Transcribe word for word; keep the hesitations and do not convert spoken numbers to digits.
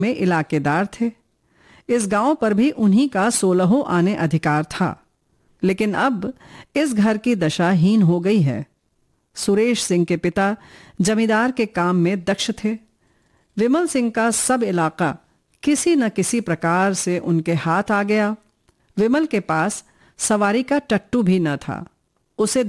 में इलाकेदार थे। इस गांव पर भी उन्हीं का सोलहों आने अधिकार था, लेकिन अब इस घर की दशा हीन हो गई है। सुरेश सिंह के पिता जमींदार के काम में दक्ष थे। विमल सिंह का सब इलाका किसी न किसी प्रकार से उनके हाथ आ गया। विमल के पास सवारी का टट्टू भी न था। उसे